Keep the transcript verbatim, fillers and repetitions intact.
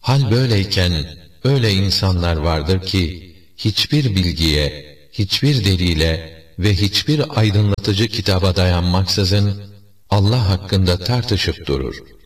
Hal böyleyken öyle insanlar vardır ki hiçbir bilgiye, hiçbir delile ve hiçbir aydınlatıcı kitaba dayanmaksızın Allah hakkında tartışıp durur.